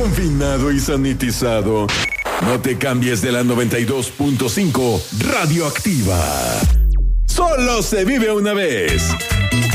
desconfinado y sanitizado. No te cambies de la 92.5 Radioactiva. Solo se vive una vez.